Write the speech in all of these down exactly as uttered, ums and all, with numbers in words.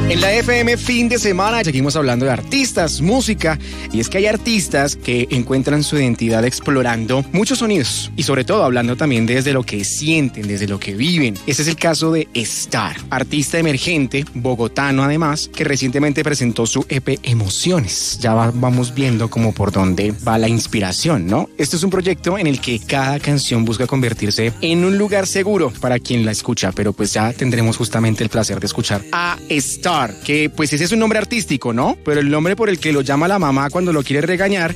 En la F M fin de semana seguimos hablando de artistas, música, y es que hay artistas que encuentran su identidad explorando muchos sonidos y sobre todo hablando también desde lo que sienten, desde lo que viven. Ese es el caso de Star, artista emergente, bogotano además, que recientemente presentó su E P Emociones. Ya va, vamos viendo como por dónde va la inspiración, ¿no? Este es un proyecto en el que cada canción busca convertirse en un lugar seguro para quien la escucha, pero pues ya tendremos justamente el placer de escuchar a Star, que pues ese es un nombre artístico, ¿no? Pero el nombre por el que lo llama la mamá cuando lo quiere regañar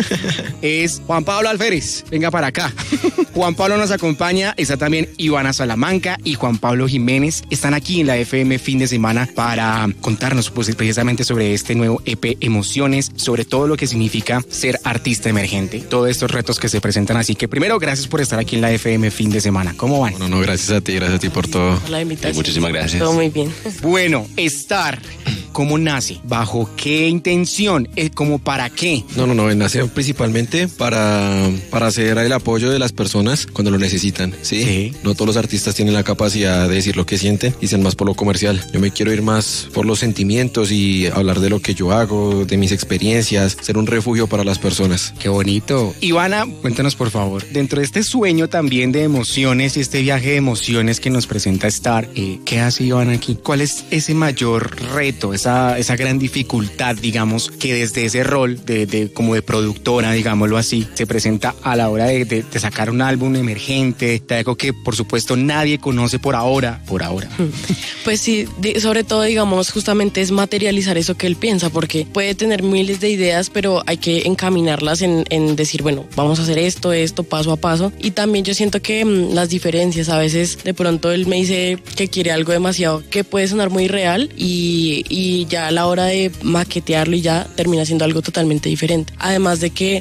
es Juan Pablo Alférez. Venga para acá. Juan Pablo nos acompaña, está también Ivana Salamanca y Juan Pablo Jiménez. Están aquí en la F M fin de semana para contarnos pues, precisamente sobre este nuevo E P Emociones, sobre todo lo que significa ser artista emergente, todos estos retos que se presentan. Así que primero, gracias por estar aquí en la F M fin de semana. ¿Cómo van? No, no, gracias a ti, gracias a ti por todo. La invitación. Y muchísimas gracias. Todo muy bien. Bueno, Star, ¿cómo nace? ¿Bajo qué intención? ¿Cómo para qué? No, no, no, nace principalmente para, para hacer el apoyo de las personas cuando lo necesitan, ¿sí? Sí. No todos los artistas tienen la capacidad de decir lo que sienten y ser más por lo comercial. Yo me quiero ir más por los sentimientos y hablar de lo que yo hago, de mis experiencias, ser un refugio para las personas. Qué bonito. Ivana, cuéntanos por favor, dentro de este sueño también de emociones y este viaje de emociones que nos presenta Star, eh, ¿qué hace Ivana aquí? ¿Cuál es ese mayor reto, esa, esa gran dificultad, digamos, que desde ese rol de, de como de productora, digámoslo así, se presenta a la hora de, de, de sacar un álbum emergente, de algo que por supuesto nadie conoce por ahora, por ahora? Pues sí, de, sobre todo digamos justamente es materializar eso que él piensa, porque puede tener miles de ideas, pero hay que encaminarlas en, en decir, bueno, vamos a hacer esto, esto, paso a paso. Y también yo siento que mmm, las diferencias, a veces de pronto él me dice que quiere algo demasiado que puede sonar muy real y, y ya a la hora de maquetearlo y ya termina siendo algo totalmente diferente. Además de que